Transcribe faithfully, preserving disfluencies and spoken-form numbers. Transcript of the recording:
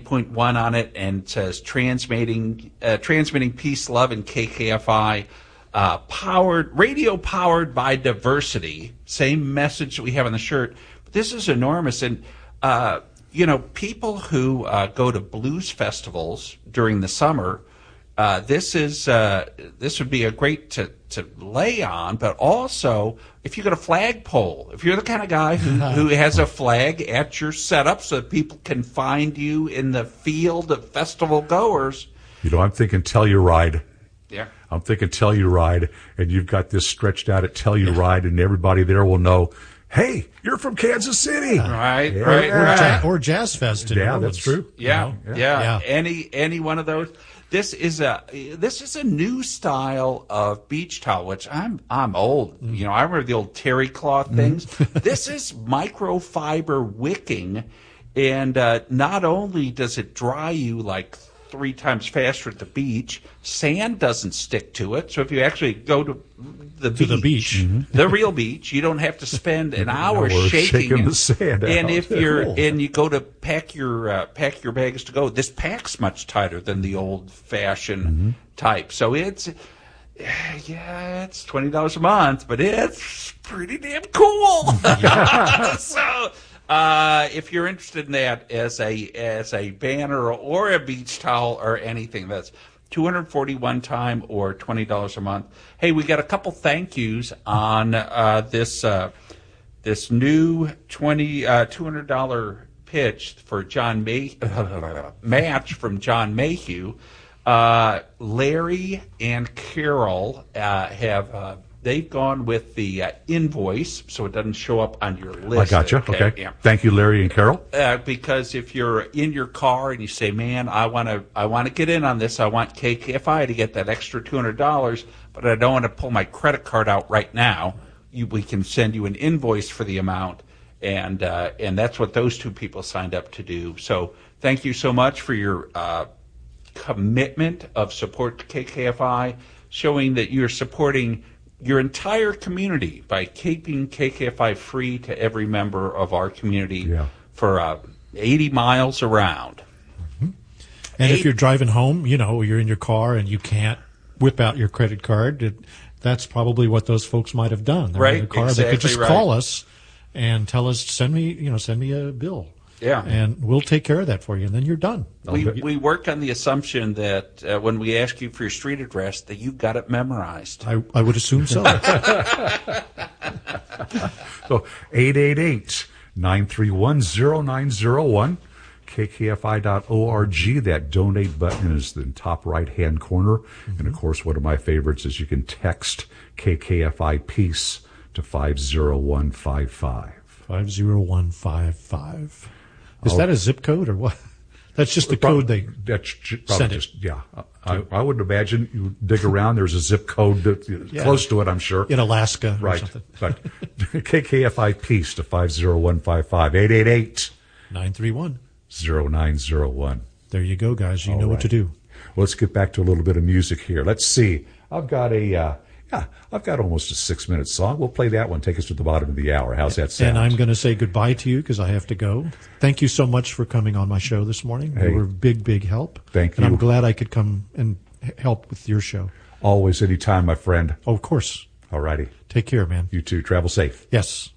point one on it, and it says transmitting uh, transmitting peace, love, and K K F I. Uh, powered radio powered by diversity. Same message that we have on the shirt. But this is enormous, and uh, you know, people who uh, go to blues festivals during the summer, uh, this is uh, this would be a great to to lay on. But also, if you go to flagpole, if you're the kind of guy who who has a flag at your setup so that people can find you in the field of festival goers. You know, I'm thinking Telluride. Yeah. I'm thinking Telluride, and you've got this stretched out at Telluride, and everybody there will know, hey, you're from Kansas City. Right, yeah. right, or, right. Ja- or Jazz Fest. In Yeah, Orleans. that's true. Yeah, You know? yeah, Yeah. Any any one of those. This is a this is a new style of beach towel, which I'm I'm old. You know, I remember the old terry cloth things. This is microfiber wicking, and uh, not only does it dry you like three times faster at the beach, sand doesn't stick to it. So if you actually go to the To beach, the beach. Mm-hmm. the real beach, you don't have to spend an hour hour shaking, shaking it. the sand And out. if you're Cool. and you go to pack your uh, pack your bags to go, this pack's much tighter than the old fashioned Mm-hmm. type. So it's yeah, it's twenty dollars a month, but it's pretty damn cool. So. Uh, if you're interested in that as a as a banner or a beach towel or anything, that's two hundred forty-one time or twenty dollars a month. Hey, we got a couple thank yous on uh, this uh, this new twenty uh, two hundred dollar pitch for John May match from John Mayhew. Uh, Larry and Carol uh, have. Uh, They've gone with the uh, invoice, so it doesn't show up on your list. I gotcha. Okay. Yeah. Thank you, Larry and Carol. Uh, because if you're in your car and you say, "Man, I want to, I want to get in on this. I want K K F I to get that extra two hundred dollars, but I don't want to pull my credit card out right now," you, we can send you an invoice for the amount, and uh, and that's what those two people signed up to do. So thank you so much for your uh, commitment of support to K K F I, showing that you're supporting your entire community by keeping K K F I free to every member of our community Yeah. for uh, eighty miles around. And Eight- if you're driving home, you know, you're in your car and you can't whip out your credit card, it, that's probably what those folks might have done. They're Right, in the car. They could exactly just right. call us and tell us, send me, you know, send me a bill. Yeah. And we'll take care of that for you, and then you're done. We we work on the assumption that uh, when we ask you for your street address, that you got it memorized. I, I would assume so. So eight eight eight, nine three one, zero nine zero one, K K F I dot org. That donate button is in the top right-hand corner. Mm-hmm. And, of course, one of my favorites is you can text K K F I Peace to five zero one five five. five zero one five five. Is Oh. that a zip code or what? That's just the code they That's ju- probably send it. just, yeah. I, I would imagine you dig around, there's a zip code that, Yeah. close to it, I'm sure. in Alaska or Right. something. But K K F I Peace to five zero one five five, eight eight eight, nine three one. zero nine zero one. There you go, guys. You All know what right. to do. Well, let's get back to a little bit of music here. Let's see. I've got a, uh, yeah, I've got almost a six-minute song. We'll play that one. Take us to the bottom of the hour. How's that sound? And I'm going to say goodbye to you because I have to go. Thank you so much for coming on my show this morning. Hey. You were a big, big help. Thank And you. I'm glad I could come and h- help with your show. Always, anytime, my friend. Oh, of course. All righty. Take care, man. You too. Travel safe. Yes.